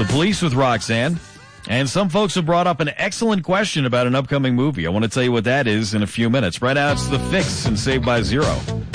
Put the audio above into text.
The Police with Roxanne. And some folks have brought up an excellent question about an upcoming movie. I want to tell you what that is in a few minutes. Right now, it's The Fix and Saved by Zero.